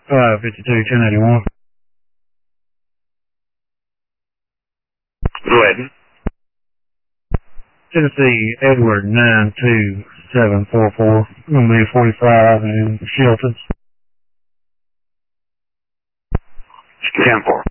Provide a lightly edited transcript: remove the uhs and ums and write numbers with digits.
552-1081. Go ahead. Tennessee Edward 92744. Going to be 45 in Shelton. 10-4.